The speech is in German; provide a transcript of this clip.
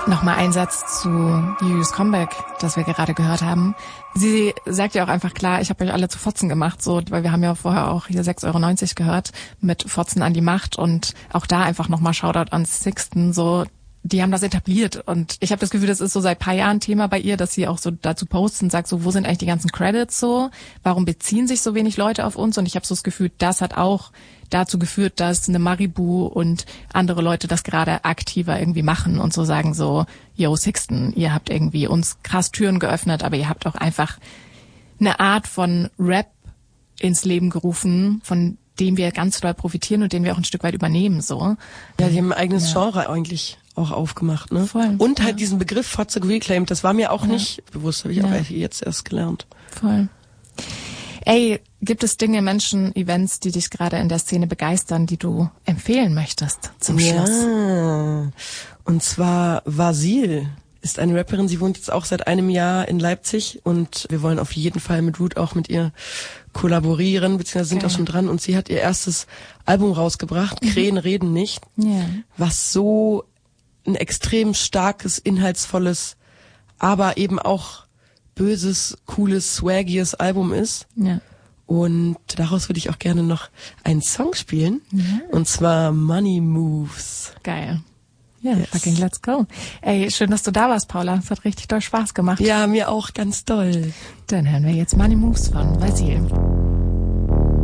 Nochmal ein Satz zu Juju's Comeback, das wir gerade gehört haben. Sie sagt ja auch einfach klar, ich habe euch alle zu Fotzen gemacht, so, weil wir haben ja vorher auch hier 6,90 € gehört mit Fotzen an die Macht und auch da einfach nochmal Shoutout an Sixten, so, die haben das etabliert und ich habe das Gefühl, das ist so seit paar Jahren Thema bei ihr, dass sie auch so dazu postet und sagt so, wo sind eigentlich die ganzen Credits so? Warum beziehen sich so wenig Leute auf uns? Und ich habe so das Gefühl, das hat auch dazu geführt, dass eine Maribu und andere Leute das gerade aktiver irgendwie machen und so sagen so, yo Sixten, ihr habt irgendwie uns krass Türen geöffnet, aber ihr habt auch einfach eine Art von Rap ins Leben gerufen, von dem wir ganz doll profitieren und den wir auch ein Stück weit übernehmen, so. Ja, die haben ein eigenes Genre eigentlich auch aufgemacht, ne? Voll, und halt diesen Begriff Fotze reclaimed, das war mir auch nicht bewusst, habe ich auch jetzt erst gelernt. Voll. Ey, gibt es Dinge, Menschen, Events, die dich gerade in der Szene begeistern, die du empfehlen möchtest zum Schluss? Ja, und zwar Vasil ist eine Rapperin, sie wohnt jetzt auch seit einem Jahr in Leipzig und wir wollen auf jeden Fall mit Root auch mit ihr kollaborieren, beziehungsweise sind auch schon dran und sie hat ihr erstes Album rausgebracht, Krähen reden nicht, was so ein extrem starkes, inhaltsvolles, aber eben auch böses, cooles, swaggiges Album ist. Ja. Und daraus würde ich auch gerne noch einen Song spielen. Ja. Und zwar Money Moves. Geil. Ja, fucking let's go. Ey, schön, dass du da warst, Paula. Es hat richtig doll Spaß gemacht. Ja, mir auch ganz doll. Dann hören wir jetzt Money Moves von Vasil.